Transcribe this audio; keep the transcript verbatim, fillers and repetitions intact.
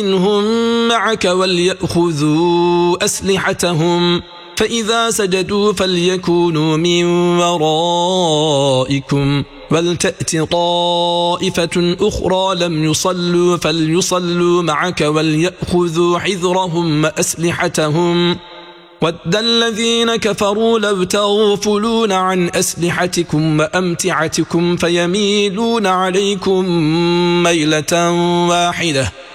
منهم معك وليأخذوا أسلحتهم فإذا سجدوا فليكونوا من ورائكم ولتأت طائفة أخرى لم يصلوا فليصلوا معك وليأخذوا حذرهم وأسلحتهم ود الذين كفروا لو تغفلون عن أسلحتكم وأمتعتكم فيميلون عليكم ميلة واحدة